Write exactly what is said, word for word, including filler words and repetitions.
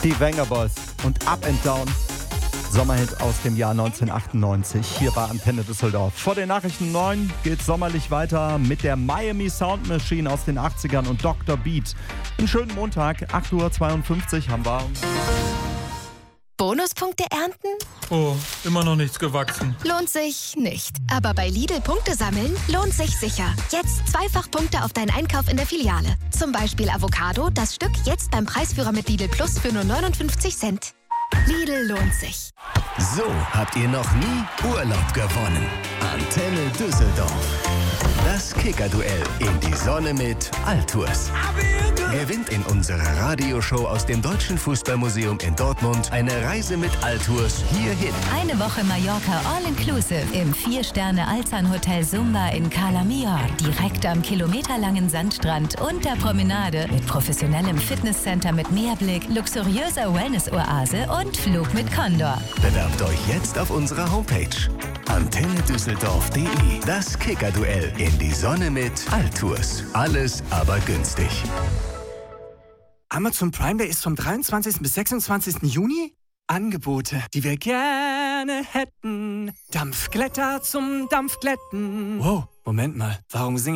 Die Wenger Boys und Up and Down. Sommerhit aus dem Jahr neunzehnhundertachtundneunzig hier bei Antenne Düsseldorf. Vor den Nachrichten neun geht sommerlich weiter mit der Miami Sound Machine aus den achtzigern und Doktor Beat. Einen schönen Montag, acht Uhr zweiundfünfzig haben wir. Bonuspunkte ernten? Oh, immer noch nichts gewachsen. Lohnt sich nicht. Aber bei Lidl Punkte sammeln lohnt sich sicher. Jetzt zweifach Punkte auf deinen Einkauf in der Filiale. Zum Beispiel Avocado, das Stück jetzt beim Preisführer mit Lidl Plus für nur neunundfünfzig Cent. Lidl lohnt sich. So habt ihr noch nie Urlaub gewonnen. Antenne Düsseldorf. Das Kicker-Duell in die Sonne mit Altours. Gewinnt in unserer Radioshow aus dem Deutschen Fußballmuseum in Dortmund eine Reise mit Altours hierhin. Eine Woche Mallorca All-Inclusive im vier-Sterne-Alzan-Hotel Sumba in Cala Mior. Direkt am kilometerlangen Sandstrand und der Promenade mit professionellem Fitnesscenter mit Meerblick, luxuriöser Wellness-Oase und Flug mit Condor. Bewerbt euch jetzt auf unserer Homepage antenne düsseldorf punkt de. Das Kicker-Duell in die Sonne mit Altours. Alles aber günstig. Amazon Prime Day ist vom dreiundzwanzigsten bis sechsundzwanzigsten Juni. Angebote, die wir gerne hätten. Dampfglätter zum Dampfglätten. Wow, Moment mal, warum singe